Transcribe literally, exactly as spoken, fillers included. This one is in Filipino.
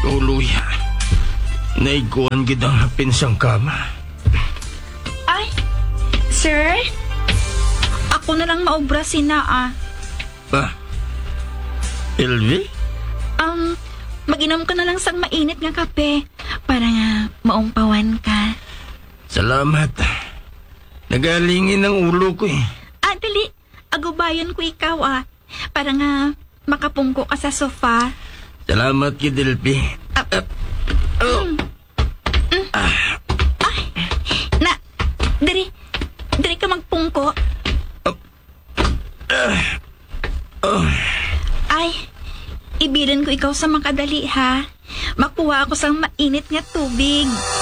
Uluya. Naiguan gid ang pinsang kama. Ay, sir? Ako na lang maobra sina ah. Pa? Elvi? Um, mag-inom ka na lang sang mainit nga kape para nga maumpawan ka. Salamat. Nagalingin ang ulo ko eh. Ah, dali. Agubayan ko ikaw ah. Para nga makapungko ka sa sofa. Salamat kay Delphi. Ah, Oh. mm, mm. Ay, na, diri, diri ka magpungko. Oh. Ay, ibilin ko ikaw sa makadali ha. Makuha ako sa mainit nga tubig.